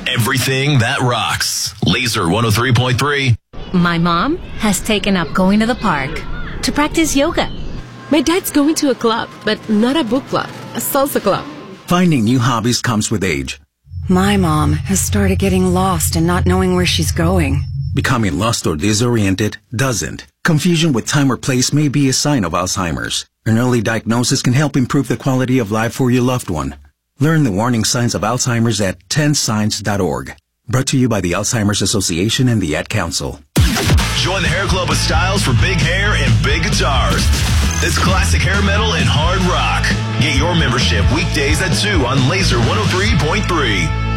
Everything that rocks. Laser 103.3. My mom has taken up going to the park to practice yoga. My dad's going to a club, but not a book club, a salsa club. Finding new hobbies comes with age. My mom has started getting lost and not knowing where she's going. Becoming lost or disoriented doesn't. Confusion with time or place may be a sign of Alzheimer's. An early diagnosis can help improve the quality of life for your loved one. Learn the warning signs of Alzheimer's at 10signs.org. Brought to you by the Alzheimer's Association and the Ad Council. Join the Hair Club of Styles for big hair and big guitars. It's classic hair metal and hard rock. Get your membership weekdays at 2 on Laser 103.3.